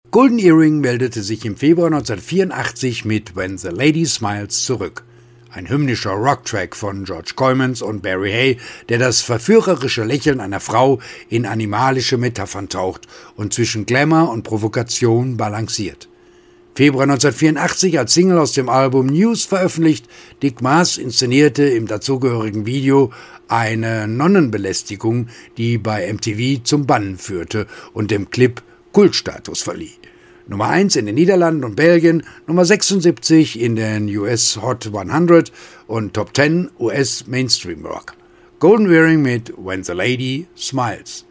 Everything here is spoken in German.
Golden Earring meldete sich im Februar 1984 mit When the Lady Smiles zurück. Ein hymnischer Rocktrack von George Coymans und Barry Hay, der das verführerische Lächeln einer Frau in animalische Metaphern taucht und zwischen Glamour und Provokation balanciert. Februar 1984 als Single aus dem Album News veröffentlicht, Dick Maas inszenierte im dazugehörigen Video eine Nonnenbelästigung, die bei MTV zum Bann führte und dem Clip Kultstatus verlieh. Nummer 1 in den Niederlanden und Belgien, Nummer 76 in den US Hot 100 und Top 10 US Mainstream Rock. Golden Earring mit When the Lady Smiles.